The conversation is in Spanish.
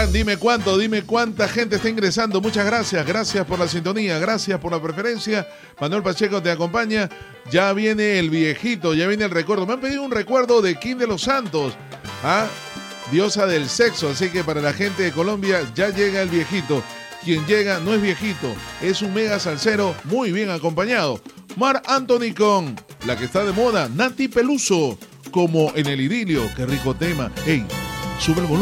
Fran, dime cuánta gente está ingresando. Muchas gracias, gracias por la sintonía, gracias por la preferencia. Manuel Pacheco te acompaña. Ya viene el viejito, ya viene el recuerdo. Me han pedido un recuerdo de Kim de los Santos, diosa del sexo. Así que para la gente de Colombia ya llega el viejito. Quien llega no es viejito, es un mega salsero muy bien acompañado. Mar Anthony con la que está de moda, Nati Peluso, como en el idilio. Qué rico tema. Ey, sube el volumen.